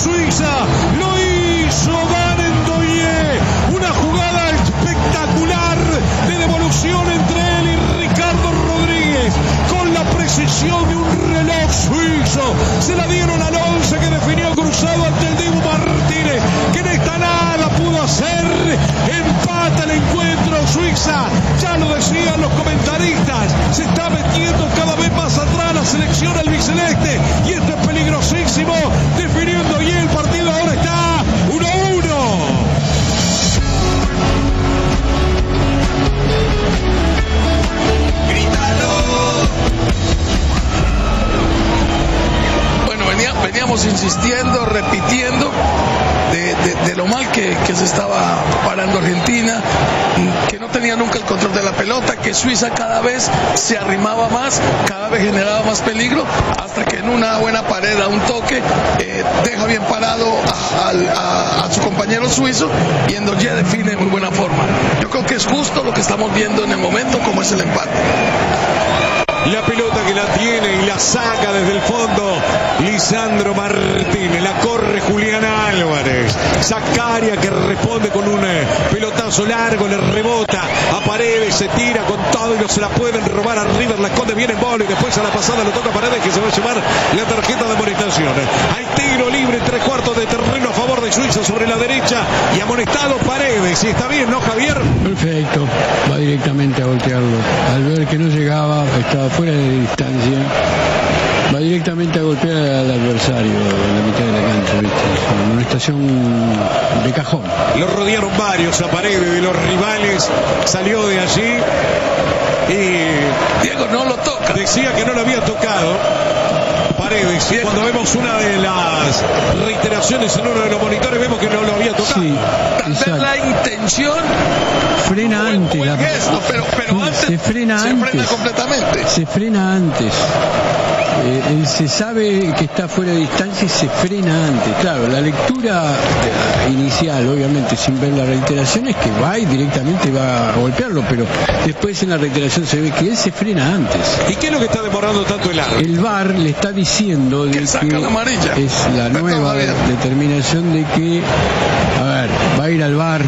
Suiza. Lo hizo Van Ndoye. Una jugada espectacular de devolución entre él y Ricardo Rodríguez. Con la precisión de un reloj suizo. Se la dieron al 11 que definió cruzado ante el Dibu Martínez. Que en esta nada pudo hacer. Empata el encuentro. Suiza, ya lo decían los comentaristas, se está metiendo cada vez más atrás la selección albiceleste. Y esto es peligrosísimo. Definiendo y el partido ahora está 1-1. Veníamos insistiendo, repitiendo de lo mal que se estaba parando Argentina, que no tenía nunca el control de la pelota, que Suiza cada vez se arrimaba más, cada vez generaba más peligro, hasta que en una buena pared, a un toque, deja bien parado a su compañero suizo, y Ndoye define de muy buena forma. Yo creo que es justo lo que estamos viendo en el momento, como es el empate. La pelota que la tiene y la saca desde el fondo Lisandro Martínez, la corre Julián Álvarez. Zaccaria que responde con un pelotazo largo, le rebota a Paredes, se tira con todo y no se la pueden robar a River, la esconde bien en Bolo y después a la pasada lo toca Paredes, que se va a llevar la tarjeta de amonestación. Hay tiro libre, 3/4 de terreno a favor de Suiza sobre la derecha y amonestado Paredes. Y está bien, ¿no, Javier? Perfecto, va directamente a golpearlo. Al ver que no llegaba, estaba fuera de distancia, va directamente a golpear al adversario en la mitad de la cancha, ¿viste? Una amonestación de cajón. Lo rodearon varios a Paredes de los rivales, salió de allí y Diego no lo toca. Decía que no lo había tocado Paredes. Cuando vemos una de las reiteraciones en uno de los monitores, vemos que no lo había tocado. Sí, tal vez la intención frena antes, el gesto, pero antes se frena completamente. Se frena antes. Se sabe que está fuera de distancia y se frena antes. Claro, la lectura inicial, obviamente, sin ver la reiteración, es que va y directamente va a golpearlo, pero después en la reiteración se ve que él se frena antes. ¿Y qué es lo que está demorando tanto el árbitro? El VAR le está diciendo de que la amarilla. Es la nueva determinación de que, a ver, va a ir al VAR.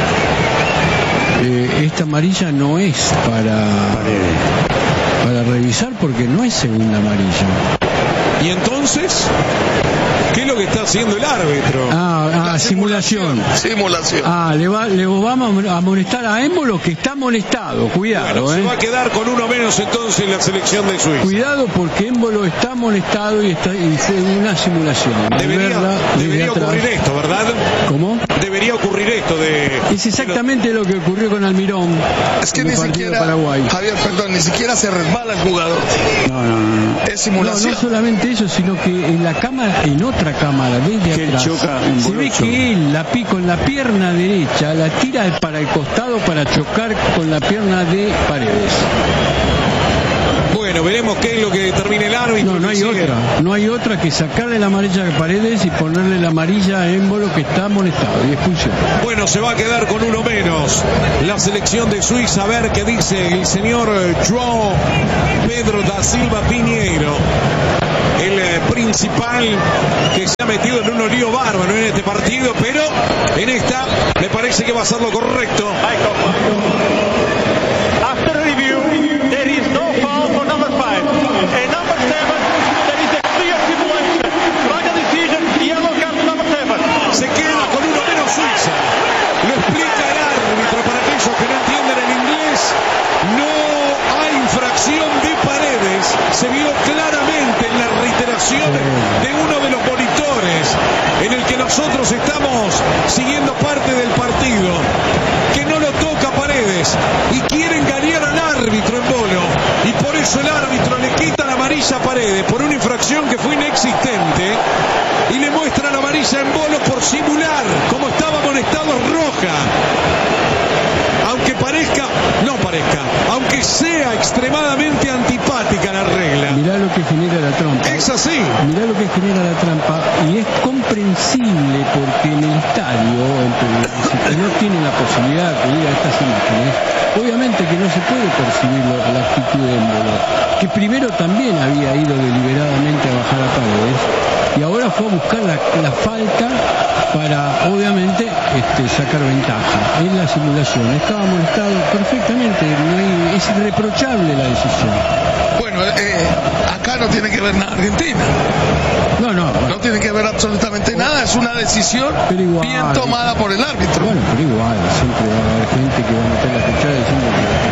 Esta amarilla no es para revisar porque no es segunda amarilla. ¿Y entonces qué es lo que está haciendo el árbitro? Simulación. Le vamos a amonestar a Embolo, que está amonestado. Cuidado. Bueno, se va a quedar con uno menos entonces la selección de Suiza. Cuidado porque Embolo está amonestado y fue una simulación. Debería ocurrir esto, ¿verdad? ¿Cómo? Debería ocurrir esto Es exactamente lo que ocurrió con Almirón. Es que ni siquiera, Paraguay. Javier, perdón, ni siquiera se resbala el jugador. No. Es simulación. No solamente eso, sino que en la cámara, en otra cámara, desde atrás, se ve que él con la pierna derecha la tira para el costado para chocar con la pierna de Paredes. Bueno, veremos qué es lo que determina el árbitro. No hay otra que sacarle la amarilla a Paredes y ponerle la amarilla a Embolo, que está amonestado y expulsión. Bueno, se va a quedar con uno menos la selección de Suiza. A ver qué dice el señor João Pedro da Silva Pinheiro, el principal, que se ha metido en un lío bárbaro en este partido, pero en esta me parece que va a ser lo correcto. After review, there is no foul for number 5. And number 7, there is a clear simulation. Final decision, yellow card to number 7. Se queda con uno menos Suiza. Lo explica el árbitro para aquellos que no entienden el inglés. No hay infracción de Paredes. Se vio claramente en la reiteración de uno de los monitores en el que nosotros estamos siguiendo parte del partido, que no lo toca Paredes y quieren ganar al árbitro en Bolo, y por eso el árbitro le quita la amarilla a Paredes por una infracción que fue inexistente y le muestra la amarilla en Bolo por simular. Como estaba amonestado, roja. Aunque sea extremadamente antipática la regla. Mirá lo que genera la trampa. Es así. Mirá lo que genera la trampa, y es comprensible porque en el estadio, si no tienen la posibilidad de acudir a estas imágenes, obviamente que no se puede percibir la actitud de Embolo, que primero también había ido deliberadamente a bajar a Paredes, y ahora fue fue a buscar la falta para, obviamente, sacar ventaja. En la simulación estaba molestado perfectamente, es irreprochable la decisión. Bueno, acá no tiene que ver nada Argentina. No tiene que ver absolutamente nada, es una decisión igual, bien tomada por el árbitro. Bueno, pero igual, siempre va a haber gente que va a meter la cuchara diciendo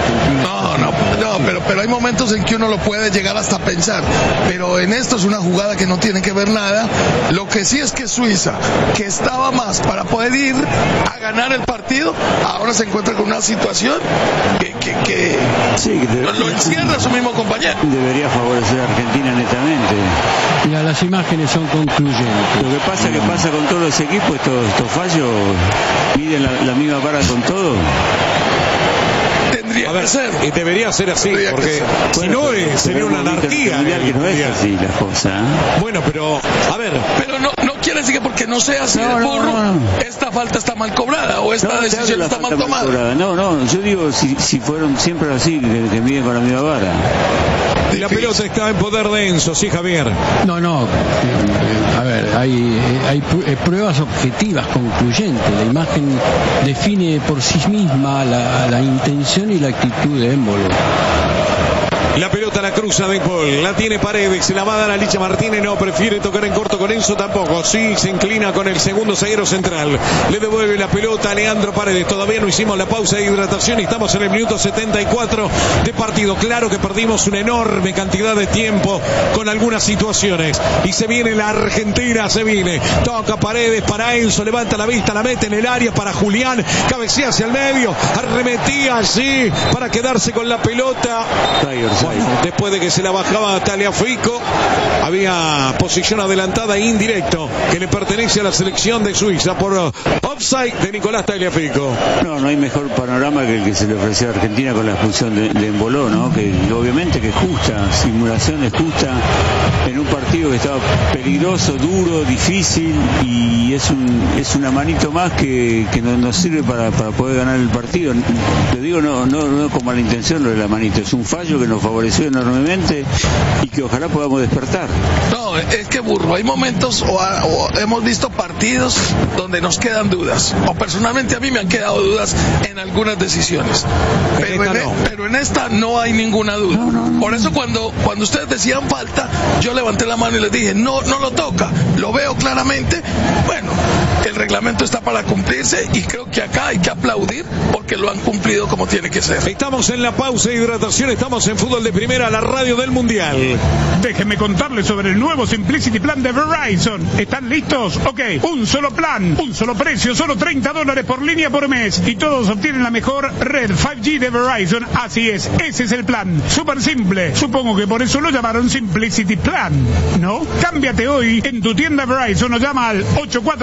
que Argentina... pero hay momentos en que uno lo puede llegar hasta pensar, pero en esto es una jugada que no tiene que ver nada. Lo que sí es que Suiza, que estaba más para poder ir a ganar el partido, ahora se encuentra con una situación que lo encierra a su mismo compañero. Debería favorecer a Argentina netamente. Mira, las imágenes son concluyentes. Lo que pasa con todos los equipos, estos fallos, miden la misma vara con todo. Tendría que ser. Y debería ser así, porque si no sería una anarquía. Que no es así la cosa. Bueno, pero, a ver. Pero no quiere decir que porque no sea así el burro, esta falta está mal cobrada o esta decisión está mal tomada. No, yo digo, si fueron siempre así, que miden con la misma vara. Y la pelota está en poder de Enzo, sí, Javier. No, a ver, hay pruebas objetivas concluyentes. La imagen define por sí misma la intención y la actitud de Embolo. La pelota la cruza De Paul, la tiene Paredes, se la va a dar a Licha Martínez, no, prefiere tocar en corto con Enzo tampoco, sí, se inclina con el segundo zaguero central, le devuelve la pelota a Leandro Paredes, todavía no hicimos la pausa de hidratación y estamos en el minuto 74 de partido, claro que perdimos una enorme cantidad de tiempo con algunas situaciones, y se viene la Argentina, toca Paredes para Enzo, levanta la vista, la mete en el área para Julián, cabecea hacia el medio, arremetía allí para quedarse con la pelota. Después de que se la bajaba Tagliafico, había posición adelantada e indirecto que le pertenece a la selección de Suiza por offside de Nicolás Tagliafico. No hay mejor panorama que el que se le ofreció a Argentina con la expulsión de Embolo, ¿no? Que obviamente que es justa, simulación es justa en un partido que estaba peligroso, duro, difícil, y es una manito más que nos sirve para poder ganar el partido. Lo digo no con mala intención lo de la manito, es un fallo que nos favoreció enormemente y que ojalá podamos despertar. No, es que burro, hay momentos o hemos visto partidos donde nos quedan dudas, o personalmente a mí me han quedado dudas en algunas decisiones, pero en esta no hay ninguna duda. Por eso cuando ustedes decían falta, yo levanté la mano y les dije, no lo toca, lo veo claramente. Bueno, el reglamento está para cumplirse y creo que acá hay que aplaudir porque lo han cumplido como tiene que ser. Estamos en la pausa de hidratación, estamos en Fútbol de Primera, la radio del Mundial. Déjenme contarles sobre el nuevo Simplicity Plan de Verizon. ¿Están listos? Ok, un solo plan, un solo precio, solo $30 por línea por mes y todos obtienen la mejor red 5G de Verizon. Así es, ese es el plan, súper simple. Supongo que por eso lo llamaron Simplicity Plan, ¿no? Cámbiate hoy en tu tienda Verizon o llama al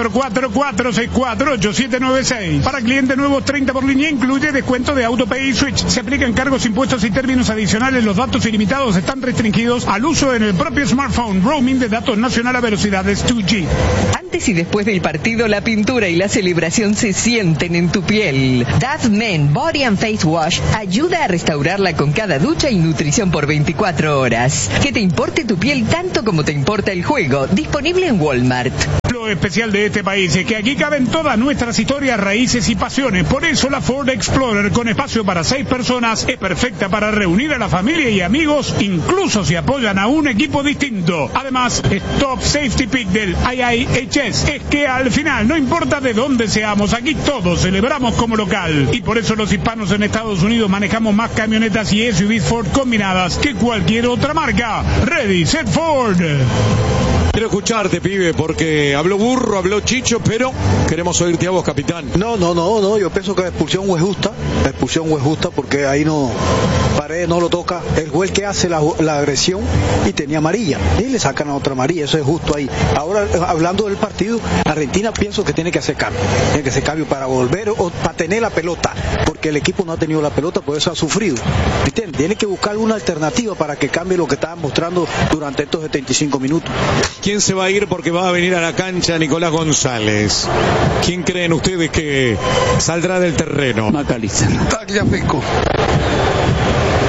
844-464-8796. Para clientes nuevos, 30 por línea, incluye descuento de AutoPay y Switch. Se aplican cargos, impuestos y términos adicionales. Los datos ilimitados están restringidos al uso en el propio smartphone. Roaming de datos nacional a velocidades 2G. Antes y después del partido, la pintura y la celebración se sienten en tu piel. Dove Men Body and Face Wash ayuda a restaurarla con cada ducha y nutrición por 24 horas. Que te importe tu piel tanto como te importa el juego. Disponible en Walmart. Lo especial de este país es que aquí caben todas nuestras historias, raíces y pasiones. Por eso la Ford Explorer, con espacio para 6 personas, es perfecta para reunir a la familia y amigos, incluso si apoyan a un equipo distinto. Además, es Top Safety Pick del IIHS. Es que al final, no importa de dónde seamos, aquí todos celebramos como local. Y por eso los hispanos en Estados Unidos manejamos más camionetas y SUVs Ford combinadas que cualquier otra marca. Ready, set, Ford. Quiero escucharte, pibe, porque habló Burro, habló Chicho, pero queremos oírte a vos, capitán. No, yo pienso que la expulsión es justa, porque ahí no, Paredes no lo toca, él fue el que hace la agresión y tenía amarilla, y le sacan a otra amarilla, eso es justo ahí. Ahora, hablando del partido, Argentina pienso que tiene que hacer cambio para volver o para tener la pelota, porque el equipo no ha tenido la pelota, por eso ha sufrido, ¿entiendes? Tiene que buscar una alternativa para que cambie lo que estaban mostrando durante estos 75 minutos. ¿Quién se va a ir porque va a venir a la cancha? Nicolás González. ¿Quién creen ustedes que saldrá del terreno? Macalister. Tagliafico.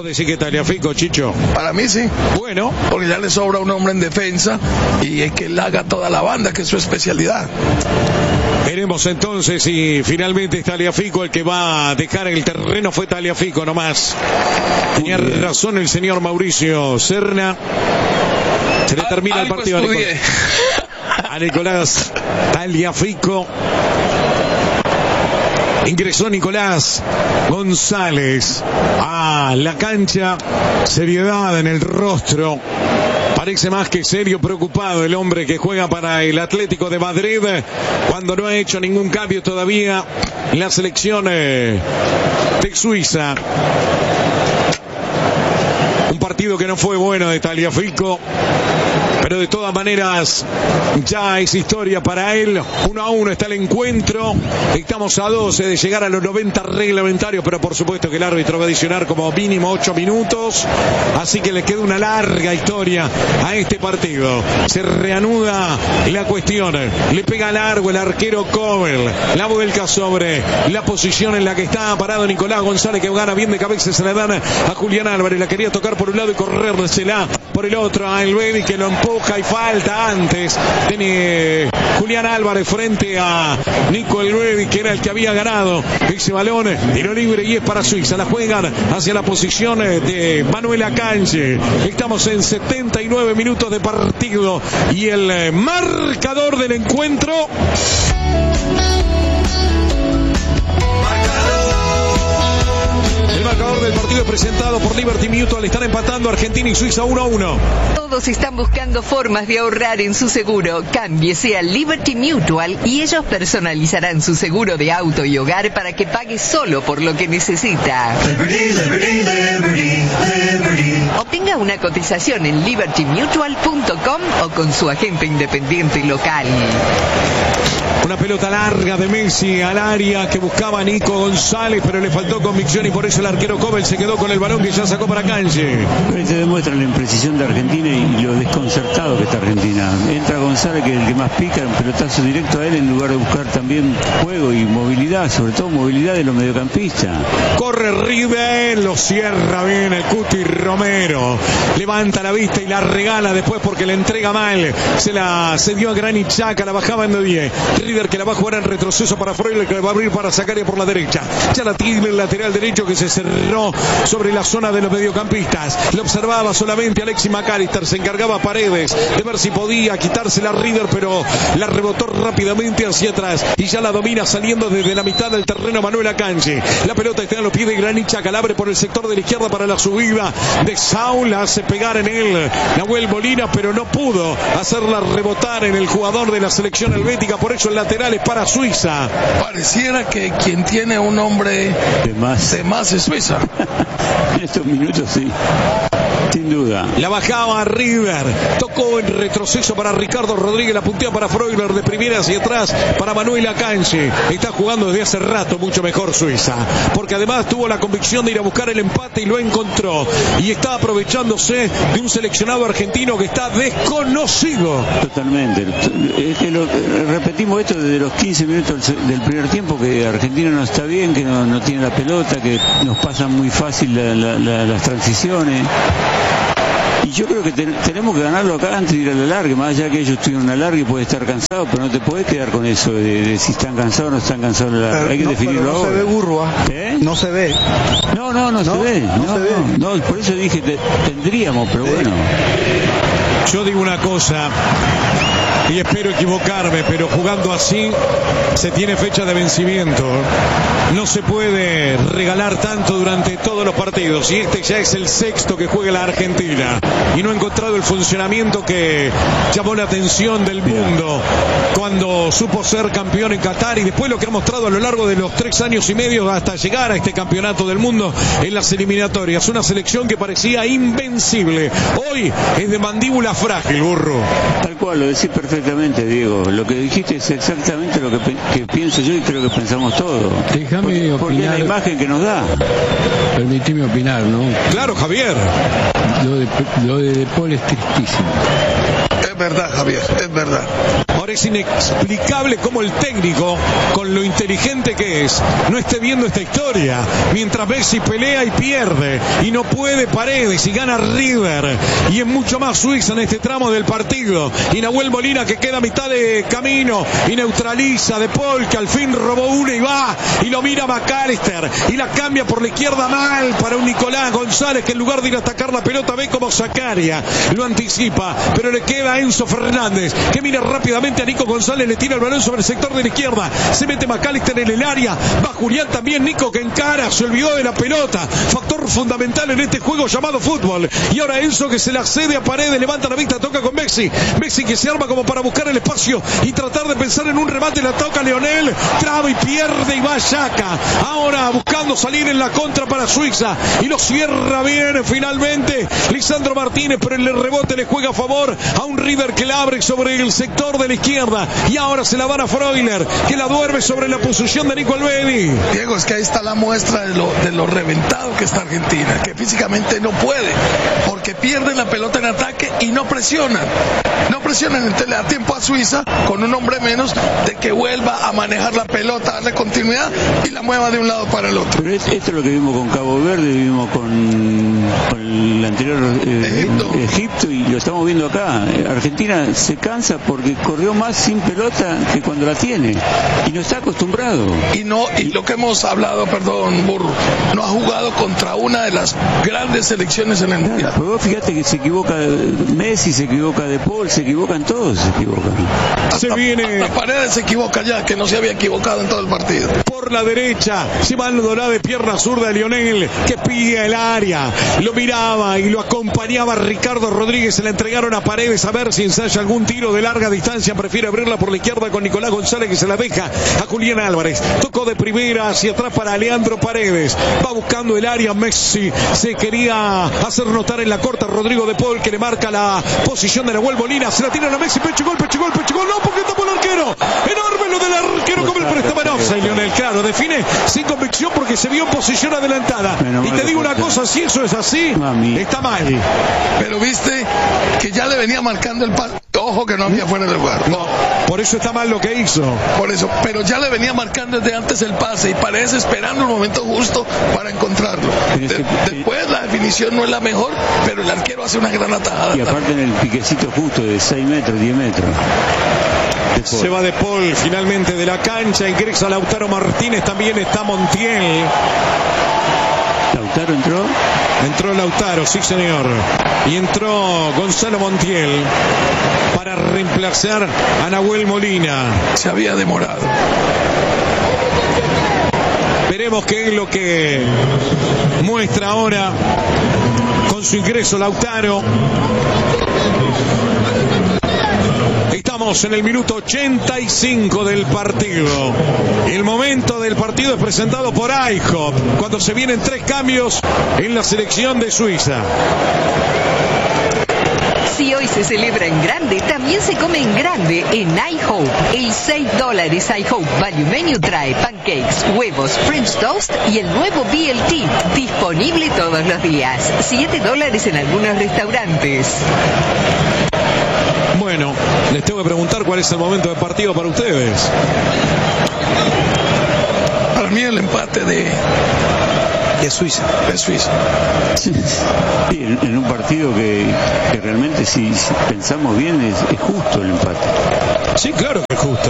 ¿Vos decís que Tagliafico, Chicho? Para mí sí. Bueno. Porque ya le sobra un hombre en defensa y es que él haga toda la banda, que es su especialidad. Veremos entonces si finalmente es Tagliafico el que va a dejar el terreno. Fue Tagliafico nomás. Tenía razón el señor Mauricio Serna. Se le termina el partido a Nicolás Tagliafico. Ingresó Nicolás González a la cancha. Seriedad en el rostro. Parece más que serio, preocupado el hombre que juega para el Atlético de Madrid, cuando no ha hecho ningún cambio todavía en la selección de Suiza. Un partido que no fue bueno de Tagliafico, pero de todas maneras ya es historia para él. 1-1 está el encuentro. Estamos a 12 de llegar a los 90 reglamentarios, pero por supuesto que el árbitro va a adicionar como mínimo 8 minutos. Así que le queda una larga historia a este partido. Se reanuda la cuestión. Le pega largo el arquero Kobel. La vuelca sobre la posición en la que está parado Nicolás González, que gana bien de cabeza. Se la dan a Julián Álvarez. La quería tocar por un lado y corrérsela por el otro a Elvedi, que lo empuja y falta antes. Tiene Julián Álvarez frente a Nico Elvedi, que era el que había ganado ese balón. Tiro libre y es para Suiza. La juegan hacia la posición de Manuel Akanji. Estamos en 79 minutos de partido y el marcador del encuentro. El marcador del partido presentado por Liberty Mutual. Están empatando Argentina y Suiza 1-1. Todos están buscando formas de ahorrar en su seguro. Cámbiese a Liberty Mutual y ellos personalizarán su seguro de auto y hogar para que pague solo por lo que necesita. Obtenga una cotización en libertymutual.com o con su agente independiente local. Una pelota larga de Messi al área que buscaba Nico González, pero le faltó convicción y por eso el arquero Kobel se quedó con el balón que ya sacó para Akanji. Se demuestra la imprecisión de Argentina y lo desconcertado que está Argentina. Entra González, que es el que más pica, un pelotazo directo a él en lugar de buscar también juego y movilidad, sobre todo movilidad de los mediocampistas. Corre River, lo cierra bien el Cuti Romero. Levanta la vista y la regala después porque le entrega mal. Se la cedió a Granit Xhaka, la bajaba en de 10. River que la va a jugar en retroceso para Freuler, que le va a abrir para Zakaria por la derecha. Ya la tiene el lateral derecho que se cerró sobre la zona de los mediocampistas. Lo observaba solamente Alexis McAllister. Se encargaba Paredes de ver si podía quitársela a River, pero la rebotó rápidamente hacia atrás y ya la domina saliendo desde la mitad del terreno Manuel Akanji. La pelota está en los pies de Granit Xhaka, la abre por el sector de la izquierda para la subida de Saúl. La hace pegar en él Nahuel Molina, pero no pudo hacerla rebotar en el jugador de la selección helvética. Por eso el lateral es para Suiza. Pareciera que quien tiene un hombre de más es Suiza. En estos minutos sí, sin duda. La bajaba River, tocó en retroceso para Ricardo Rodríguez, la puntea para Freuler de primera hacia atrás para Manuel Akanji. Está jugando desde hace rato mucho mejor Suiza, porque además tuvo la convicción de ir a buscar el empate y lo encontró, y está aprovechándose de un seleccionado argentino que está desconocido. Totalmente. Es que repetimos esto desde los 15 minutos del primer tiempo, que Argentina no está bien, que no tiene la pelota, que nos pasan muy fácil las transiciones. Y yo creo que tenemos que ganarlo acá antes de ir a la larga, más allá que ellos tuvieron una larga y puede estar cansado, pero no te puedes quedar con eso de si están cansados o no están cansados. Hay que definirlo ahora. No se ve burro, no se ve. No se ve. No, por eso dije tendríamos, pero bueno. Yo digo una cosa, y espero equivocarme, pero jugando así se tiene fecha de vencimiento. No se puede regalar tanto durante todos los partidos, y este ya es el sexto que juega la Argentina y no ha encontrado el funcionamiento que llamó la atención del mundo cuando supo ser campeón en Qatar, y después lo que ha mostrado a lo largo de los 3 años y medio hasta llegar a este campeonato del mundo en las eliminatorias. Una selección que parecía invencible, hoy es de mandíbula frágil, burro. Tal cual, lo decís perfectamente, Diego. Lo que dijiste es exactamente lo que pienso yo y creo que pensamos todos. Déjame porque opinar. Es la imagen que nos da. Permitime opinar, ¿no? Claro, Javier. Lo de Paul es tristísimo. Es verdad, Javier, es verdad. Ahora es inexplicable cómo el técnico, con lo inteligente que es, no esté viendo esta historia. Mientras Messi pelea y pierde, y no puede Paredes, y gana River, y es mucho más Suiza en este tramo del partido. Y Nahuel Molina, que queda a mitad de camino y neutraliza De Paul, que al fin robó una y va, y lo mira McAllister, y la cambia por la izquierda mal para un Nicolás González, que en lugar de ir a atacar la pelota ve como Zakaria lo anticipa, pero le queda a Enzo Fernández, que mira rápidamente a Nico González, le tira el balón sobre el sector de la izquierda, se mete McAllister en el área, va Julián también, Nico que encara, se olvidó de la pelota, factor fundamental en este juego llamado fútbol. Y ahora Enzo, que se la cede a Paredes, levanta la vista, toca con Messi, que se arma como para buscar el espacio y tratar de pensar en un remate, la toca Lionel, traba y pierde, y va Xhaka, ahora buscando salir en la contra para Suiza, y lo cierra bien finalmente Lisandro Martínez, pero el rebote le juega a favor a un River que la abre sobre el sector de la izquierda, y ahora se la van a Freuler, que la duerme sobre la posición de Nico Alvedi. Diego, es que ahí está la muestra de lo reventado que está Argentina, que físicamente no puede, porque pierden la pelota en ataque y no presionan, entonces le da tiempo a Suiza, con un hombre menos, de que vuelva a manejar la pelota, darle continuidad y la mueva de un lado para el otro. Pero esto es lo que vimos con Cabo Verde, vimos con el anterior Egipto, y lo estamos viendo acá. Argentina se cansa porque corrió más sin pelota que cuando la tiene, y no está acostumbrado. Y lo que hemos hablado, perdón, Burro, no ha jugado contra una de las grandes selecciones en el Mundial. Pero vos fíjate que se equivoca Messi, se equivoca De Paul, se equivocan todos, se equivocan. Hasta Paredes se equivoca ya, que no se había equivocado en todo el partido. Por la derecha, se va al dorado de pierna zurda de Lionel, que pide el área, lo miraba y lo acompañaba Ricardo Rodríguez, se la entregaron a Paredes a ver si ensaya algún tiro de larga distancia, prefiere abrirla por la izquierda con Nicolás González, que se la deja a Julián Álvarez, tocó de primera hacia atrás para Leandro Paredes, va buscando el área Messi, se quería hacer notar en la corta Rodrigo De Paul, que le marca la posición de Nahuel Molina, se la tira a Messi, pecho gol, no, porque tapó el arquero, enorme lo del arquero, como el prestaba en offside, Lionel, claro, define sin convicción porque se vio en posición adelantada, y te digo una cosa, si eso es así, está mal. Pero viste que ya le venía marcando el pase, ojo que no había fuera del lugar. No, por eso está mal lo que hizo. Por eso, pero ya le venía marcando desde antes el pase, y parece esperando el momento justo para encontrarlo. Después la definición no es la mejor, pero el arquero hace una gran atajada. Y aparte en el piquecito justo de 6 metros, 10 metros. Se va De Paul finalmente de la cancha, ingresa Lautaro Martínez, también está Montiel. ¿Lautaro entró? Entró Lautaro, sí señor. Y entró Gonzalo Montiel para reemplazar a Nahuel Molina. Se había demorado. Veremos qué es lo que muestra ahora con su ingreso Lautaro. Estamos en el minuto 85 del partido. El momento del partido es presentado por IHOP, cuando se vienen 3 cambios en la selección de Suiza. Si hoy se celebra en grande, también se come en grande en iHope. El $6 iHope Value Menu trae pancakes, huevos, French toast y el nuevo BLT, disponible todos los días. $7 en algunos restaurantes. Bueno, les tengo que preguntar cuál es el momento del partido para ustedes. Para mí el empate de Suiza. De Suiza. Sí, en un partido que realmente, si pensamos bien, es justo el empate. Sí, claro que es justo.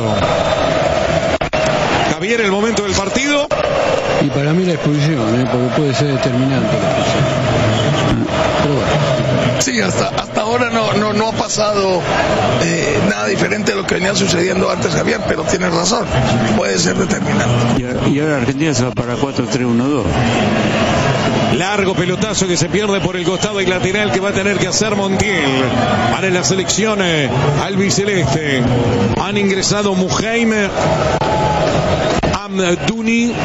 Javier, el momento del partido. Y para mí la expulsión, porque puede ser determinante la expulsión. Pero bueno. Sí, hasta ahora no ha pasado nada diferente de lo que venía sucediendo antes, Javier, pero tienes razón, puede ser determinante. Y ahora Argentina se va para 4-3-1-2. Largo pelotazo que se pierde por el costado y lateral que va a tener que hacer Montiel. Para la selección albiceleste han ingresado Muheim, Amdouni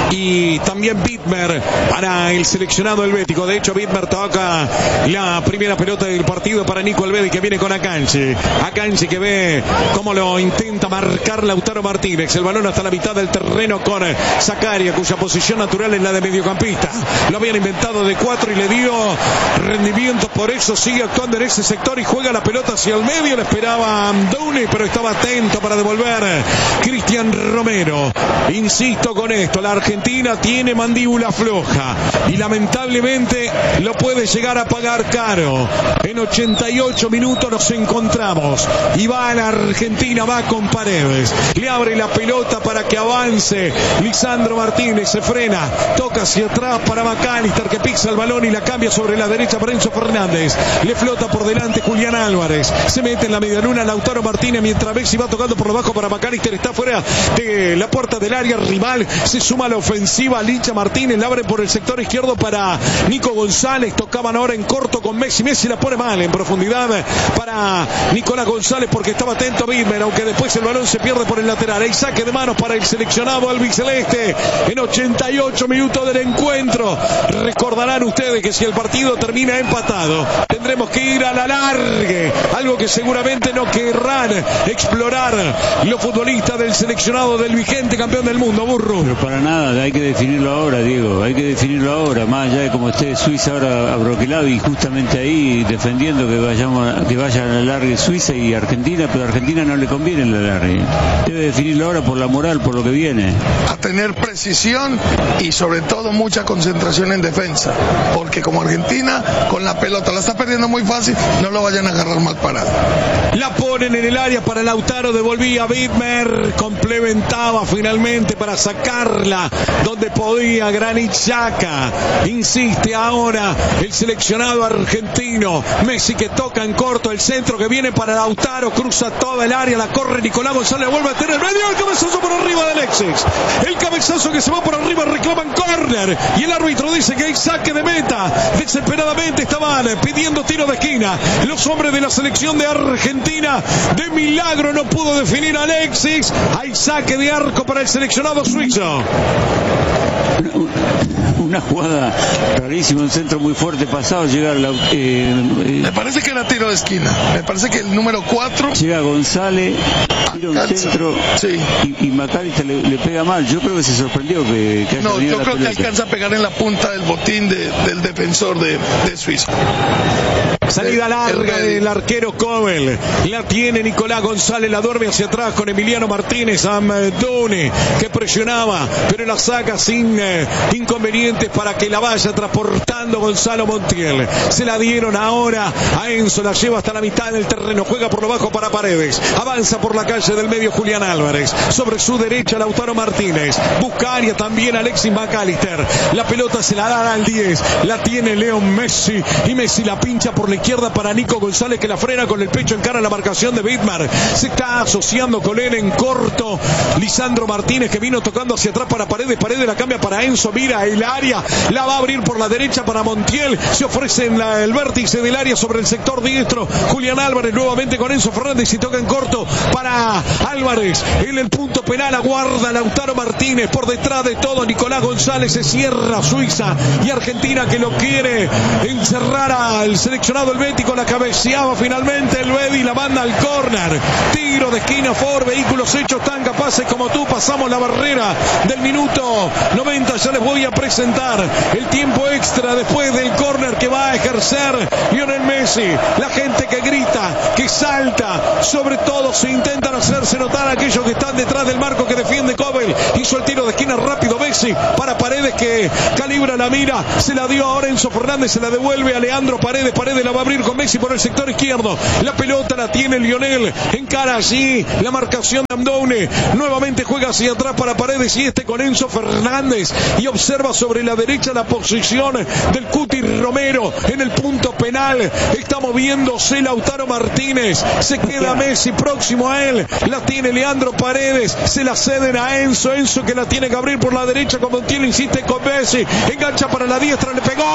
y también Widmer para el seleccionado helvético. De hecho, Widmer toca la primera pelota del partido para Nico Elvedi, que viene con Akanji. Akanji que ve cómo lo intenta marcar Lautaro Martínez. El balón hasta la mitad del terreno con Zakaria, cuya posición natural es la de mediocampista. Lo habían inventado de 4 y le dio rendimiento, por eso sigue actuando en ese sector y juega la pelota hacia el medio. Le esperaba Amdouni, pero estaba atento para devolver Cristian Romero. Insisto con esto, la Argentina tiene mandíbula floja y lamentablemente lo puede llegar a pagar caro. En 88 minutos nos encontramos y va la Argentina, va con Paredes, le abre la pelota para que avance Lisandro Martínez, se frena, toca hacia atrás para McAllister, que pisa el balón y la cambia sobre la derecha para Enzo Fernández, le flota por delante Julián Álvarez, se mete en la medialuna Lautaro Martínez, mientras Messi va tocando por lo bajo para McAllister, está fuera de la puerta del área rival, se suma a la ofensiva Licha Martínez, la abre por el sector izquierdo para Nico González, tocaban ahora en corto con Messi, Messi la pone mal en profundidad para Nicolás González porque estaba atento Widmer, aunque después el balón se pierde por el lateral. Hay saque de manos para el seleccionado albiceleste en 88 minutos del encuentro. Recordarán ustedes que si el partido termina empatado, tendremos que ir a la largue, algo que seguramente no querrán explorar los futbolistas del seleccionado del vigente campeón del mundo, Burru. Pero para nada, hay que definirlo ahora, Diego, hay que definirlo ahora, más allá de cómo esté Suiza ahora abroquelado y justamente ahí defendiendo que vaya a la largue Suiza y Argentina, pero a Argentina no le conviene la largue. Debe definirlo ahora por la moral, por lo que viene. A tener precisión y sobre todo mucha concentración en defensa, porque como Argentina con la pelota la está perdiendo muy fácil, no lo vayan a agarrar mal parado. La ponen en el área para Lautaro, devolvía Widmer, complementaba finalmente para sacarla donde podía Granit Xhaka. Insiste ahora el seleccionado argentino, Messi que toca en corto, el centro que viene para Lautaro, cruza toda el área, la corre Nicolás González, vuelve a tener medio, el cabezazo por arriba de Alexis, el cabezazo que se va por arriba, reclaman córner y el árbitro dice que hay saque de meta. Desesperadamente estaban pidiendo tiro de esquina los hombres de la selección de Argentina, de milagro no pudo definir a Alexis. Hay saque de arco para el seleccionado suizo. Una jugada rarísima, un centro muy fuerte pasado, llega me parece que era tiro de esquina, me parece que el número 4 llega González, tira un centro, sí, y McAllister le pega mal. Yo creo que se sorprendió que no, yo creo que alcanza a pegar en la punta del botín del defensor de Suiza. Salida larga del arquero Kobel, la tiene Nicolás González, la duerme hacia atrás con Emiliano Martínez, Amdouni que presionaba, pero la saca sin inconvenientes para que la vaya transportando Gonzalo Montiel. Se la dieron ahora a Enzo, la lleva hasta la mitad del terreno, juega por lo bajo para Paredes, avanza por la calle del medio Julián Álvarez, sobre su derecha Lautaro Martínez, busca área también Alexis McAllister, la pelota se la dan al 10, la tiene Leo Messi y Messi la pincha por la izquierda para Nico González, que la frena con el pecho, encara la marcación de Widmer, se está asociando con él en corto Lisandro Martínez, que vino tocando hacia atrás para Paredes, Paredes la cambia para Enzo, mira el área, la va a abrir por la derecha para Montiel, se ofrece en el vértice del área sobre el sector diestro Julián Álvarez, nuevamente con Enzo Fernández y toca en corto para Álvarez, en el punto penal aguarda Lautaro Martínez, por detrás de todo Nicolás González, se cierra Suiza y Argentina que lo quiere encerrar al seleccionado helvético, la cabeceaba finalmente Elvedi, la manda al córner, tiro de esquina for vehículos hechos tan capaces como tú, pasamos la barrera del minuto 90, ya les voy a presentar el tiempo extra después del córner que va a ejercer Lionel Messi, la gente que grita, que salta, sobre todo se intentan hacerse notar aquellos que están detrás del marco que defiende Kobel, hizo el tiro de esquina rápido Messi para Paredes que calibra la mira, se la dio ahora Enzo Fernández, se la devuelve a Leandro Paredes, Paredes la va a abrir con Messi por el sector izquierdo, la pelota la tiene Lionel, encara allí la marcación de Amdouni, nuevamente juega hacia atrás para Paredes y con Enzo Fernández y observa sobre la derecha la posición del Cuti Romero en el punto penal, está moviéndose Lautaro Martínez, se queda Messi próximo a él, la tiene Leandro Paredes, se la ceden a Enzo que la tiene que abrir por la derecha como Montiel, insiste con Messi, engancha para la diestra, le pegó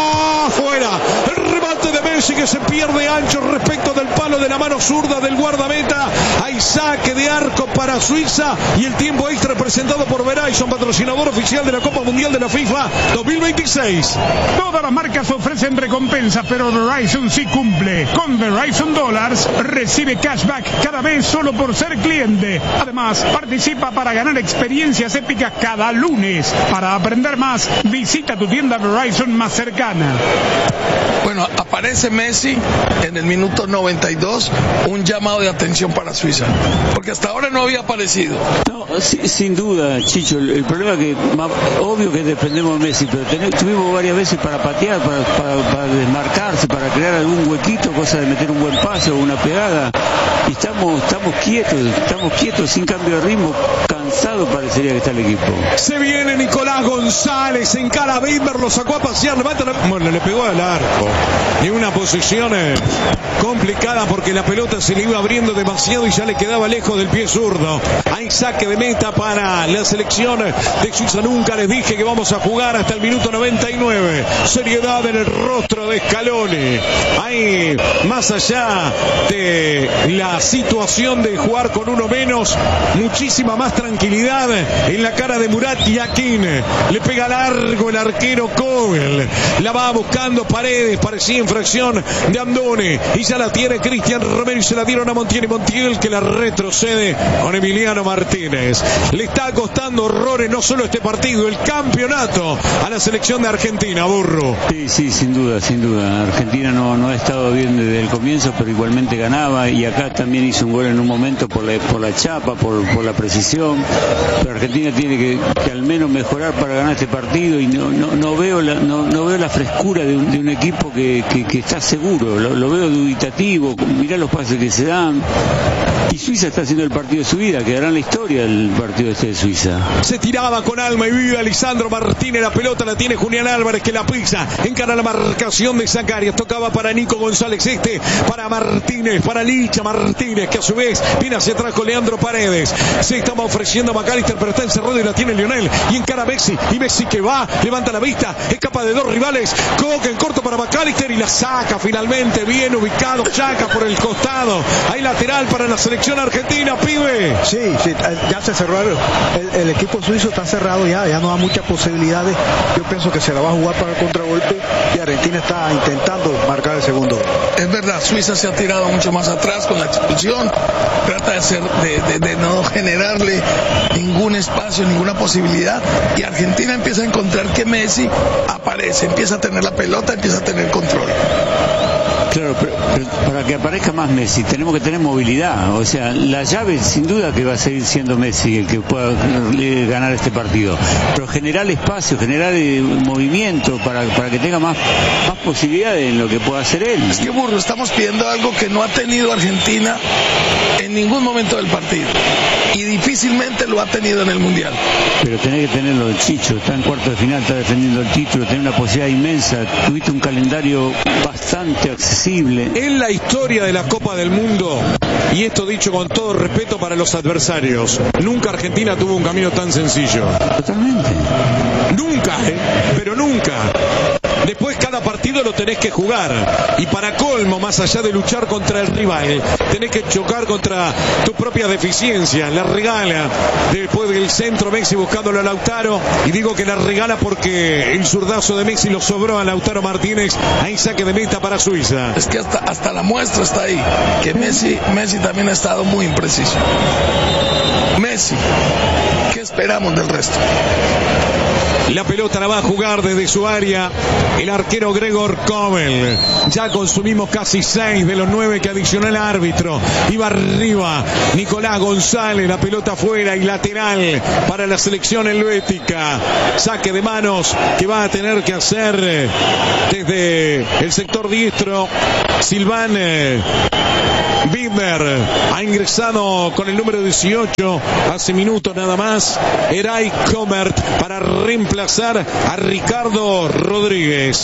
fuera, el remate de Messi que se pierde ancho respecto del palo de la mano zurda del guardameta, hay saque de arco para para Suiza y el tiempo extra presentado por Verizon, patrocinador oficial de la Copa Mundial de la FIFA 2026. Todas las marcas ofrecen recompensas, pero Verizon sí cumple. Con Verizon Dollars recibe cashback cada vez solo por ser cliente. Además, participa para ganar experiencias épicas cada lunes. Para aprender más, visita tu tienda Verizon más cercana. Bueno, aparece Messi en el minuto 92, un llamado de atención para Suiza, porque hasta ahora no había aparecido. No, sin duda, Chicho, el problema es que obvio que dependemos de Messi, pero tuvimos varias veces para patear, para desmarcarse, para crear algún huequito, cosa de meter un buen pase o una pegada, y estamos quietos, sin cambio de ritmo, cansado parecería que está el equipo. Se viene Nicolás González, encara a Bimber, lo sacó a pasear, bueno, le pegó al arco. Y una posición complicada porque la pelota se le iba abriendo demasiado y ya le quedaba lejos del pie zurdo. Hay saque de meta para la selección de Suiza. Nunca les dije que vamos a jugar hasta el minuto 99. Seriedad en el rostro de Scaloni. Hay, más allá de la situación de jugar con uno menos, muchísima más tranquilidad en la cara de Murat Yakin. Le pega largo el arquero Kogel. La va buscando Paredes, parecía infracción de Andone y ya la tiene Cristian Romero y se la dieron a Montiel, y Montiel que la retrocede con Emiliano Martínez. Le está costando horrores no solo este partido, el campeonato a la selección de Argentina, Burro. Sí, sin duda. Argentina no ha estado bien desde el comienzo, pero igualmente ganaba, y acá también hizo un gol en un momento por la chapa, por la precisión. Pero Argentina tiene que al menos mejorar para ganar este partido, y no veo la frescura de un equipo que está seguro, lo veo dubitativo. Mirá los pases que se dan, y Suiza está haciendo el partido de su vida, quedará en la historia el partido de Suiza. Se tiraba con alma y vida Lisandro Martínez, la pelota la tiene Julián Álvarez que la pisa, encara la marcación de Zacarias, tocaba para Nico González, para Martínez, para Licha Martínez, que a su vez viene hacia atrás con Leandro Paredes. Se estaba ofreciendo a McAllister, pero está encerrado y la tiene Lionel, y encara a Messi, y Messi que va, levanta la vista, escapa de dos rivales, Coque en corto para McAllister y la saca finalmente, bien ubicado, Chaca por el costado. Hay lateral para la selección argentina, pibe. Sí, ya se cerró el equipo suizo, está cerrado ya no da muchas posibilidades. Yo pienso que se la va a jugar para el contragolpe y Argentina está intentando marcar el segundo. Es verdad, Suiza se ha tirado mucho más atrás con la expulsión, trata de no generarle ningún espacio, ninguna posibilidad, y Argentina empieza a encontrar que Messi aparece, empieza a tener la pelota, empieza a tener control. Claro, pero para que aparezca más Messi tenemos que tener movilidad, o sea, la llave sin duda que va a seguir siendo Messi el que pueda ganar este partido, pero generar espacio, generar movimiento para que tenga más posibilidades en lo que pueda hacer él. Es que, Burro, estamos pidiendo algo que no ha tenido Argentina en ningún momento del partido, y difícilmente lo ha tenido en el Mundial. Pero tenés que tenerlo el Chicho, está en cuarto de final, está defendiendo el título, tiene una posibilidad inmensa, tuviste un calendario bastante accesible. En la historia de la Copa del Mundo, y esto dicho con todo respeto para los adversarios, nunca Argentina tuvo un camino tan sencillo. Totalmente. Nunca, pero nunca. Después cada partido lo tenés que jugar, y para colmo, más allá de luchar contra el rival, tenés que chocar contra tus propias deficiencias. La regala después del centro Messi buscándolo a Lautaro, y digo que la regala porque el zurdazo de Messi lo sobró a Lautaro Martínez. Hay saque de meta para Suiza. Es que hasta la muestra está ahí, que Messi también ha estado muy impreciso. Messi, ¿qué esperamos del resto? La pelota la va a jugar desde su área el arquero Gregor Kobel. Ya consumimos casi 6 de los 9 que adicionó el árbitro. Iba arriba Nicolás González, la pelota afuera y lateral para la selección helvética. Saque de manos que va a tener que hacer desde el sector diestro Silván Bimber. Ha ingresado con el número 18 hace minutos nada más. Díaz. Eray Comert para reemplazar a Ricardo Rodríguez.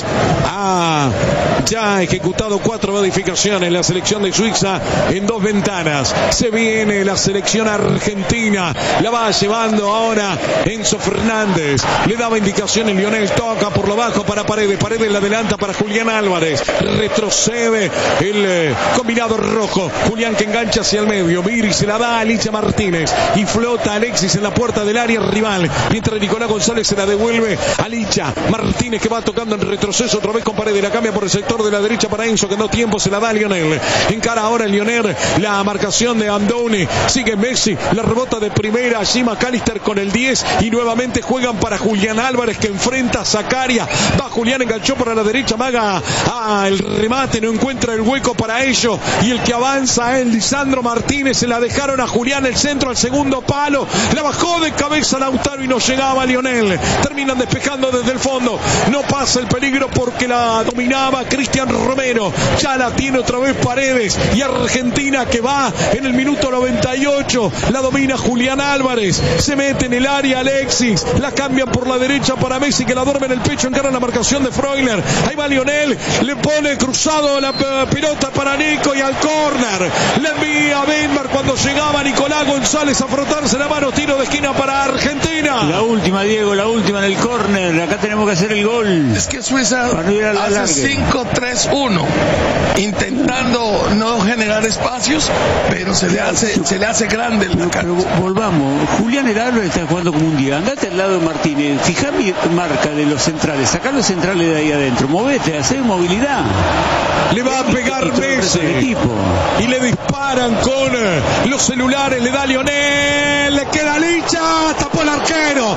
Ya ha ejecutado 4 modificaciones la selección de Suiza en 2 ventanas. Se viene la selección argentina. La va llevando ahora Enzo Fernández. Le daba indicaciones Lionel. Toca por lo bajo para Paredes. Paredes la adelanta para Julián Álvarez. Retrocede el combinado rojo. Julián que engancha hacia el medio. Viri se la da a Licha Martínez. Y flota Alexis en la puerta del área rival. Mientras Nicolás González se la devuelve a Licha Martínez, que va tocando en retroceso otra vez con Paredes. La cambia por el sector de la derecha para Enzo, que no tiempo, se la da a Lionel. Encara ahora Lionel la marcación de Andoni. Sigue Messi, la rebota de primera. Allí McAllister con el 10 y nuevamente juegan para Julián Álvarez, que enfrenta a Zakaria. Va Julián, enganchó para la derecha, maga el remate, no encuentra el hueco para ello. Y el que avanza es Lisandro Martínez. Se la dejaron a Julián, el centro al segundo palo. La bajó de cabeza Lautaro y no llegaba Lionel. Terminan despejando desde el fondo. No pasa el peligro porque la dominaba Cristian Romero. Ya la tiene otra vez Paredes. Y Argentina, que va en el minuto 98. La domina Julián Álvarez. Se mete en el área Alexis. La cambian por la derecha para Messi, que la duerme en el pecho. Encara la marcación de Freuler. Ahí va Lionel. Le pone cruzado la pelota para Nico y al córner. Le envía a Benbar cuando llegaba Nicolás González a frotarse la mano. Tiro de esquina para Argentina. La última, Diego, la última en el córner. Acá tenemos que hacer el gol. Es que Suiza hace 5-3-1, intentando no generar espacios, pero se le hace grande la cara. Volvamos, Julián Álvarez está jugando como un día. Andate al lado de Martínez, fijá mi marca de los centrales, sacá los centrales de ahí adentro, movete, hacé movilidad. Le va a pegar Messi y le disparan con los celulares. Le da Lionel, le queda Licha, tapó el arquero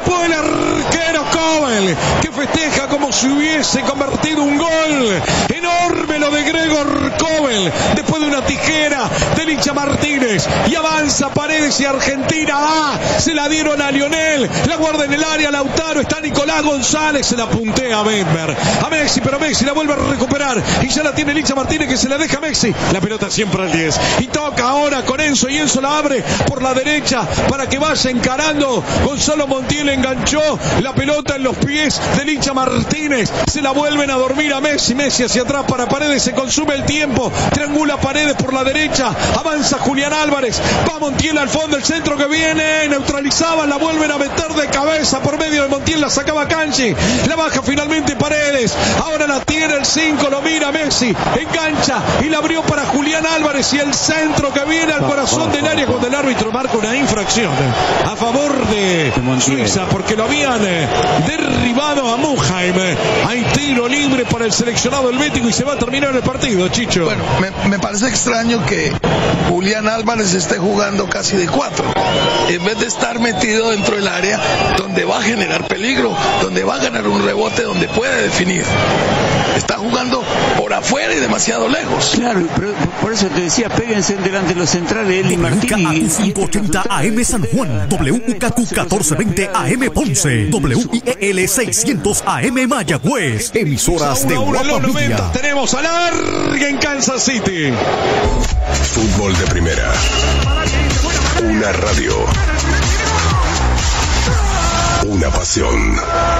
Kobel, que festeja como si hubiese convertido un gol. Enorme lo de Gregor Kobel, después de una tijera de Licha Martínez. Y avanza Paredes y Argentina se la dieron a Lionel, la guarda en el área Lautaro, está Nicolás González, se la puntea a Benber, a Messi, pero Messi la vuelve a recuperar y ya la tiene Licha Martínez, que se la deja a Messi. La pelota siempre al 10 y toca ahora con Enzo, y Enzo la abre por la derecha para que vaya encarando. Gonzalo Montiel enganchó la pelota en los pies de Licha Martínez. Se la vuelven a dormir a Messi. Messi hacia atrás para Paredes. Se consume el tiempo. Triangula Paredes por la derecha. Avanza Julián Álvarez. Va Montiel al fondo. El centro que viene. Neutralizaba. La vuelven a meter de cabeza por medio de Montiel. La sacaba Canchi. La baja finalmente Paredes. Ahora la tiene el 5. Lo mira Messi. Engancha y la abrió para Julián Álvarez. Y el centro que viene al corazón del área cuando el árbitro marca una infracción a favor de Suiza, porque lo habían derribado a Muheim. Hay tiro libre para el seleccionado helvético y se va a terminar el partido, Chicho. Bueno, me parece extraño que Julián Álvarez esté jugando casi de 4, en vez de estar metido dentro del área donde va a generar peligro, donde va a ganar un rebote, donde puede definir. Está jugando por afuera y demasiado lejos. Claro, pero por eso te decía, péguense delante de los centrales, él y Martín. 580 AM San Juan, WKQ 1420 AM Ponce, WIEL 600 AM Mayagüez, emisoras de Guapa Media. Tenemos a larga en Kansas City. Fútbol de primera. Una radio. Una pasión.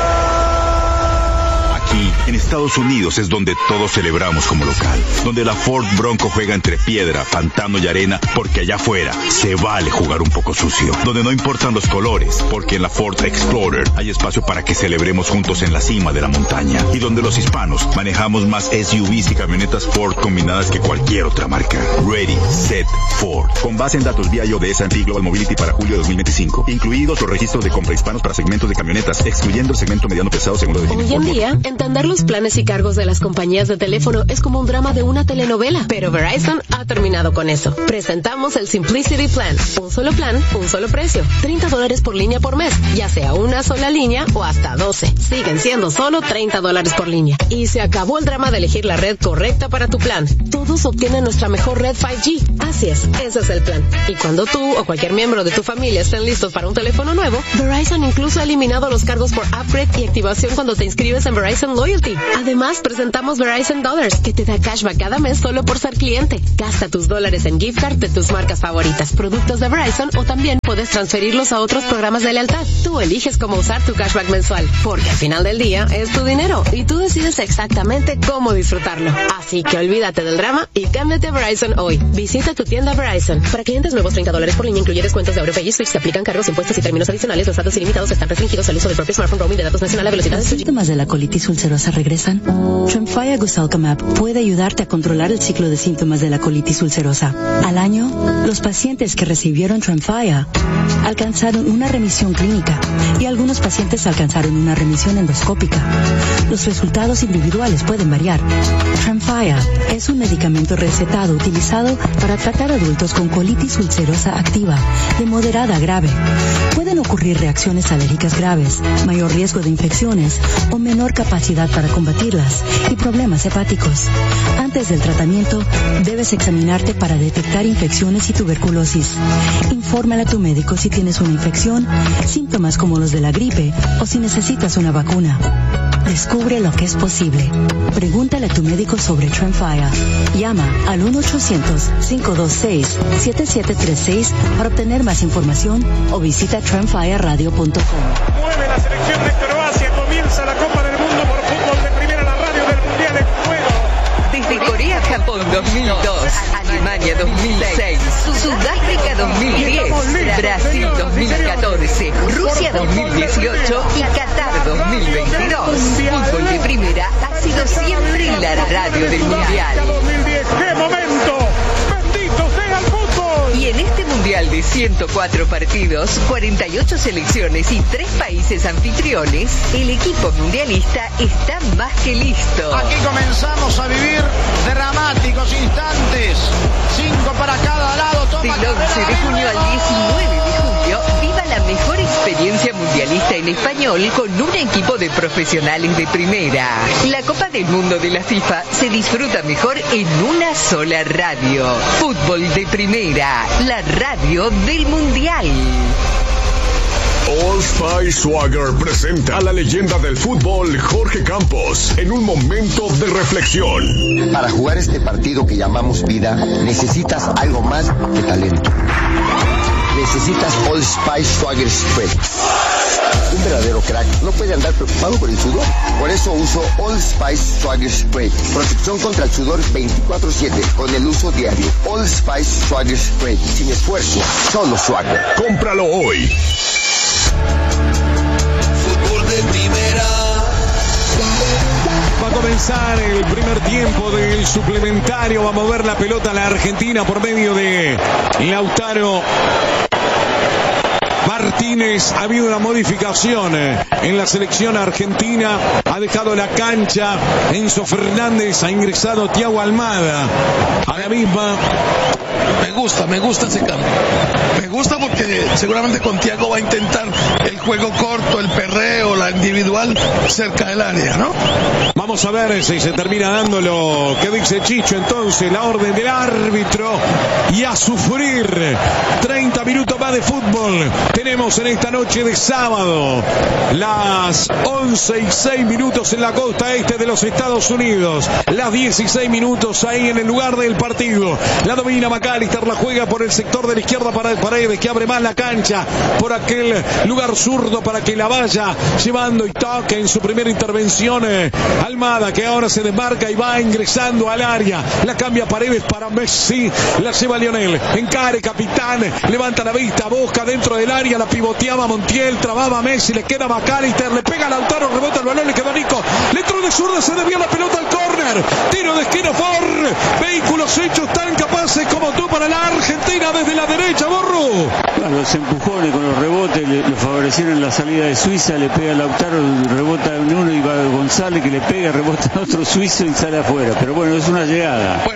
Aquí, en Estados Unidos, es donde todos celebramos como local, donde la Ford Bronco juega entre piedra, pantano y arena, porque allá afuera se vale jugar un poco sucio, donde no importan los colores, porque en la Ford Explorer hay espacio para que celebremos juntos en la cima de la montaña, y donde los hispanos manejamos más SUVs y camionetas Ford combinadas que cualquier otra marca. Ready, Set, Ford. Con base en datos vía de S&P Global Mobility para julio de 2025, incluidos los registros de compra hispanos para segmentos de camionetas, excluyendo el segmento mediano pesado según lo define Hoy en día, entender los planes y cargos de las compañías de teléfono es como un drama de una telenovela, pero Verizon ha terminado con eso. Presentamos el Simplicity Plan. Un solo plan, un solo precio. $30 por línea por mes, ya sea una sola línea o hasta 12. Siguen siendo solo $30 por línea. Y se acabó el drama de elegir la red correcta para tu plan. Todos obtienen nuestra mejor red 5G. Así es, ese es el plan. Y cuando tú o cualquier miembro de tu familia estén listos para un teléfono nuevo, Verizon incluso ha eliminado los cargos por upgrade y activación cuando te inscribes en Verizon Verizon Loyalty. Además, presentamos Verizon Dollars, que te da cashback cada mes solo por ser cliente. Gasta tus dólares en gift card de tus marcas favoritas, productos de Verizon, o también puedes transferirlos a otros programas de lealtad. Tú eliges cómo usar tu cashback mensual, porque al final del día es tu dinero y tú decides exactamente cómo disfrutarlo. Así que olvídate del drama y cámbiate a Verizon hoy. Visita tu tienda Verizon. Para clientes nuevos, $30 por línea, incluye descuentos de AuroPay y Switch. Se aplican cargos, impuestos y términos adicionales. Los datos ilimitados están restringidos al uso del propio smartphone. Roaming de datos nacional a velocidad de ¿Los síntomas de la colitis ulcerosa regresan? Tremfya Gusalcamab puede ayudarte a controlar el ciclo de síntomas de la colitis ulcerosa. Al año, los pacientes que recibieron Tremfya alcanzaron una remisión clínica y algunos pacientes alcanzaron una remisión endoscópica. Los resultados individuales pueden variar. Tremfya es un medicamento recetado utilizado para tratar adultos con colitis ulcerosa activa de moderada a grave. Pueden ocurrir reacciones alérgicas graves, mayor riesgo de infecciones o menor capacidad para combatirlas y problemas hepáticos. Antes del tratamiento, debes examinarte para detectar infecciones y tuberculosis. Infórmale a tu médico si tienes una infección, síntomas como los de la gripe o si necesitas una vacuna. Descubre lo que es posible. Pregúntale a tu médico sobre Tremfya. Llama al 1-800-526-7736 para obtener más información o visita tremfyaradio.com. Mueve la selección de Croacia, comienza la Copa del Mundo por fútbol de primera, la radio del Mundial en juego. Desde Corea, Japón 2002, Alemania 2006, Sudáfrica 2010, Brasil 2014, Rusia 2018 y Qatar 2022. Fútbol de primera ha sido siempre la radio del Mundial. 2010, ¡qué momento! ¡Bendito sea el fútbol! Y en este Mundial de 104 partidos, 48 selecciones y 3 países anfitriones, el equipo mundialista está más que listo. Aquí comenzamos a vivir dramáticos instantes. 5 para cada lado. Del 11 de junio al 19 de julio, viva la mejor experiencia mundialista en español con un equipo de profesionales de primera. La Copa del Mundo de la FIFA se disfruta mejor en una sola radio. Fútbol de primera, la radio del Mundial. Old Spice Swagger presenta a la leyenda del fútbol Jorge Campos en un momento de reflexión. Para jugar este partido que llamamos vida, necesitas algo más que talento. Necesitas Old Spice Swagger Spread. Un verdadero crack no puede andar preocupado por el sudor. Por eso uso Old Spice Swagger Spray. Protección contra el sudor 24/7 con el uso diario. Old Spice Swagger Spray. Sin esfuerzo, solo Swagger. Cómpralo hoy. Fútbol de primera. Va a comenzar el primer tiempo del suplementario. Va a mover la pelota a la Argentina por medio de Lautaro Martínez. Ha habido una modificación en la selección argentina. Ha dejado la cancha Enzo Fernández. Ha ingresado Thiago Almada a la misma. Me gusta ese cambio. Me gusta porque seguramente con Thiago va a intentar el juego corto, el perreo, la individual cerca del área, ¿no? Vamos a ver si se termina dando lo que dice Chicho. Entonces, la orden del árbitro y a sufrir. 30 minutos más de fútbol tenemos en esta noche de sábado. Las 11:06 en la costa este de los Estados Unidos. Las 16 ahí en el lugar del partido. La domina McAllister, la juega por el sector de la izquierda para Paredes, que abre más la cancha por aquel lugar zurdo para que la vaya llevando y toque en su primera intervención. Almada, que ahora se desmarca y va ingresando al área. La cambia Paredes para Messi. La lleva Lionel. Encare, capitán. Levanta la vista, busca dentro del área. La pivoteaba Montiel. Trababa Messi. Le queda McAllister. Le pega a Lautaro. Rebota el balón. Le quedó Nico. Le entró de zurda. Se desvió la pelota al córner. Tiro de esquina for. Vehículos hechos tan capaces como tú para la Argentina desde la derecha. Borro. Claro, los empujones con los rebotes le favorecieron la salida de Suiza. Le pega a Lautaro. Rebota uno y va González, que le pega, rebota a otro suizo y sale afuera. Pero bueno, es una llegada. Bueno, pero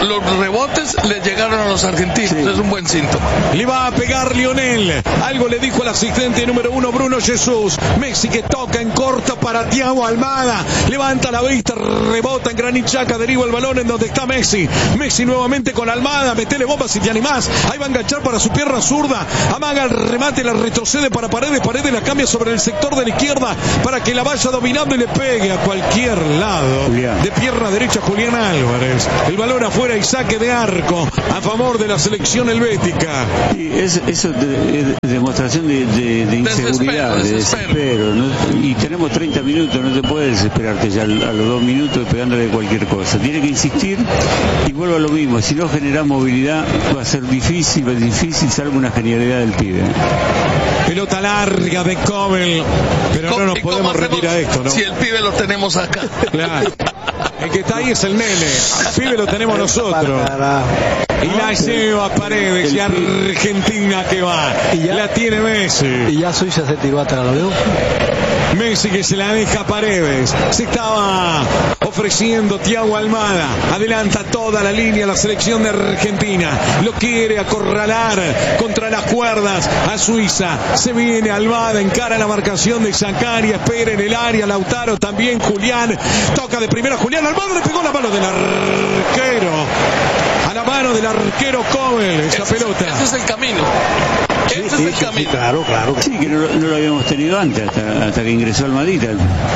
los rebotes le llegaron a los argentinos. Sí. Es un buen síntoma. Le va a pegar Lionel. Algo le dijo al asistente número 1, Bruno Jesús. Messi que toca en corto para Thiago Almada. Levanta la vista, rebota en Granit Xhaka, deriva el balón en donde está Messi. Messi nuevamente con Almada. Metele bomba si te animás. Ahí va a enganchar para su pierna zurda. Amaga el remate, la retrocede para Paredes. Paredes la cambia sobre el sector de la izquierda para que la vaya dominando y le pegue a cualquier lado. De pierna derecha Julián Álvarez. El balón afuera y saque de arco a favor de la selección helvética. Y eso es demostración de inseguridad, de desespero, ¿no? Y tenemos 30 minutos, no te puedes desesperarte ya a los 2 minutos pegándole cualquier cosa. Tiene que insistir y vuelvo a lo mismo. Si no genera movilidad va a ser difícil, salvo una genialidad del pibe. Pelota larga de Kobel, pero no nos podemos retirar esto, ¿no? Si el pibe lo tenemos acá. Claro. El que está ahí es el nene. El pibe lo tenemos nosotros. Y la lleva Paredes y Argentina que va. Y ya la tiene Messi. Y ya Suiza se tiró atrás, ¿lo veo? Messi que se la deja a Paredes. Se estaba ofreciendo Thiago Almada. Adelanta toda la línea la selección de Argentina. Lo quiere acorralar contra las cuerdas a Suiza. Se viene Almada, encara la marcación de Zakaria. Espera en el área. Lautaro también. Julián. Toca de primera Julián. Almada le pegó la mano del arquero. A la mano del arquero Kobel. Esa pelota. Ese es el camino. Ese es el camino. Claro. Sí, que no lo habíamos tenido antes, hasta que ingresó Almadita.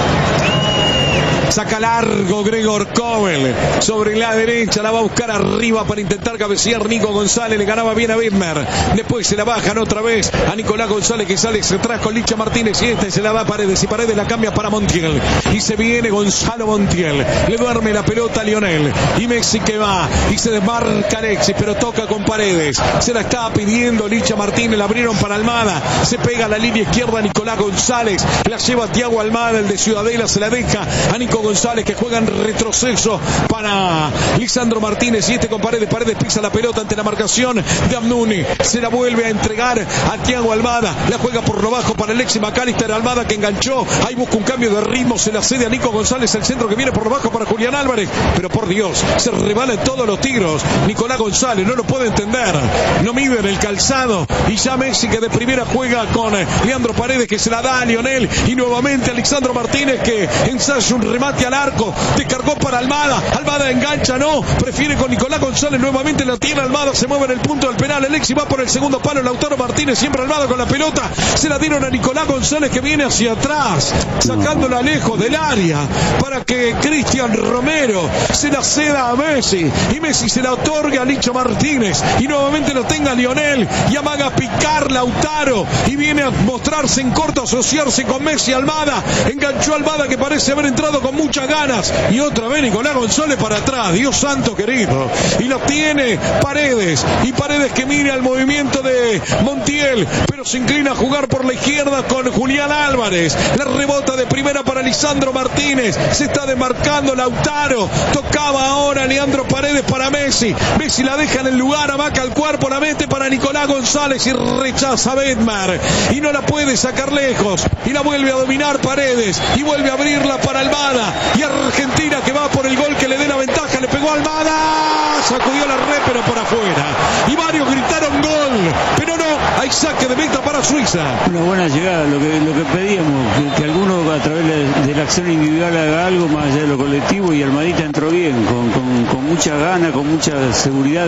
Saca largo Gregor Kobel sobre la derecha, la va a buscar arriba para intentar cabecear Nico González, le ganaba bien a Widmer, después se la bajan otra vez a Nicolás González que sale atrás con Licha Martínez y se la va a Paredes y Paredes la cambia para Montiel y se viene Gonzalo Montiel, le duerme la pelota a Lionel y Messi que va y se desmarca Alexis pero toca con Paredes, se la estaba pidiendo Licha Martínez, la abrieron para Almada, se pega a la línea izquierda Nicolás González, la lleva Thiago Almada, el de Ciudadela, se la deja a Nico González que juega en retroceso para Lisandro Martínez y con Paredes pisa la pelota ante la marcación de Amnuni, se la vuelve a entregar a Thiago Almada, la juega por lo bajo para Alexis McAllister, Almada que enganchó, ahí busca un cambio de ritmo, se la cede a Nico González, el centro que viene por lo bajo para Julián Álvarez, pero por Dios, se rebalan todos los tiros, Nicolás González no lo puede entender, no miden el calzado y ya Messi que de primera juega con Leandro Paredes que se la da a Lionel y nuevamente a Lisandro Martínez que ensaya un remate al arco, descargó para Almada, Almada engancha, no, prefiere con Nicolás González, nuevamente la tiene Almada, se mueve en el punto del penal, Alexis va por el segundo palo, Lautaro Martínez, siempre Almada con la pelota, se la dieron a Nicolás González que viene hacia atrás, sacándola lejos del área, para que Cristian Romero se la ceda a Messi, y Messi se la otorga a Licha Martínez, y nuevamente lo tenga Lionel, y amaga a picar Lautaro, y viene a mostrarse en corto, asociarse con Messi, Almada, enganchó a Almada que parece haber entrado con muchas ganas y otra vez Nicolás González para atrás, Dios santo querido, y lo tiene Paredes y Paredes que mira el movimiento de Montiel pero se inclina a jugar por la izquierda con Julián Álvarez, la rebota de primera para Lisandro Martínez, se está demarcando Lautaro, tocaba ahora Leandro Paredes para Messi, Messi la deja en el lugar, amaca el cuerpo, la mete para Nicolás González y rechaza a Bedmar y no la puede sacar lejos y la vuelve a dominar Paredes y vuelve a abrirla para Almada y Argentina que va por el gol que le dé la ventaja, le pegó a Almada, sacudió la red pero por afuera y varios gritaron gol, pero no, hay saque de meta para Suiza. Una buena llegada, lo que pedíamos, que alguno a través de la acción individual haga algo más allá de lo colectivo y Almadita entró bien, con mucha gana, con mucha seguridad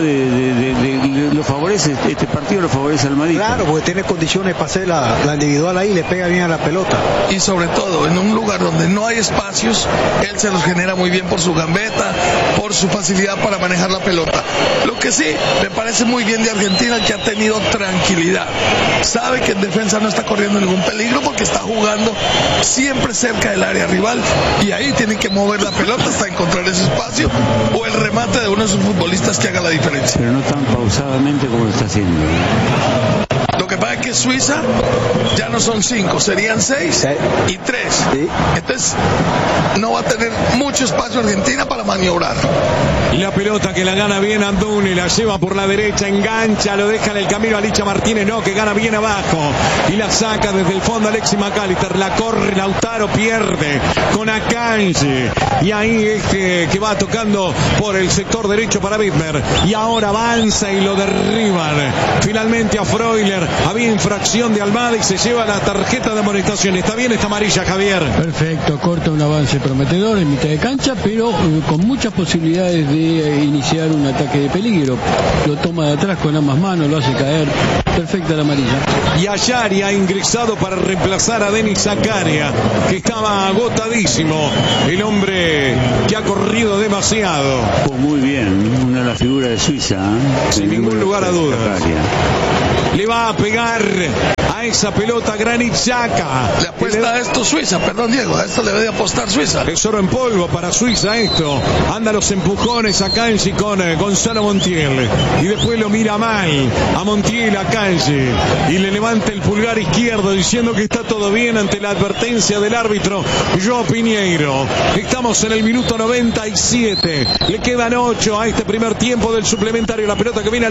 lo favorece, este partido lo favorece Almadita. Claro, porque tiene condiciones para hacer la individual ahí, le pega bien a la pelota. Y sobre todo, en un lugar donde no hay espacios, él se los genera muy bien por su gambeta, por su facilidad para manejar la pelota. Lo que sí, me parece muy bien de Argentina que ha tenido tranquilidad. Sabe que en defensa no está corriendo ningún peligro porque está jugando siempre cerca del área rival y ahí tienen que mover la pelota hasta encontrar ese espacio o el remate de uno de sus futbolistas que haga la diferencia. Pero no tan pausadamente como lo está haciendo. Lo que pasa es que Suiza ya no son 5, serían 6 y 3. Sí. Entonces no va a tener mucho espacio Argentina para maniobrar. La pelota que la gana bien Anduni, la lleva por la derecha, engancha, lo deja en el camino a Licha Martínez, no, que gana bien abajo y la saca desde el fondo Alexis McAllister, la corre Lautaro, pierde con Akanji, Y ahí que va tocando por el sector derecho para Bittner. Y ahora avanza y lo derriban. Finalmente a Freuler. Había infracción de Almada y se lleva la tarjeta de amonestación. Está bien esta amarilla, Javier. Perfecto, corta un avance prometedor en mitad de cancha, pero con muchas posibilidades de iniciar un ataque de peligro. Lo toma de atrás con ambas manos, lo hace caer. Perfecta la amarilla. Y Ayari ha ingresado para reemplazar a Denis Zakaria, que estaba agotadísimo. El hombre que ha corrido demasiado. Pues muy bien, una de las figuras de Suiza. Sin ningún lugar a dudas. Le va a pegar a esa pelota Granit Xhaka. Le apuesta a esto Suiza, perdón Diego, a esto le debe apostar Suiza. Tesoro en polvo para Suiza esto. Anda los empujones a Kanji con Gonzalo Montiel. Y después lo mira mal a Montiel, a Kanji. Y le levanta el pulgar izquierdo diciendo que está todo bien ante la advertencia del árbitro João Pinheiro. Estamos en el minuto 97. Le quedan 8 a este primer tiempo del suplementario. La pelota que viene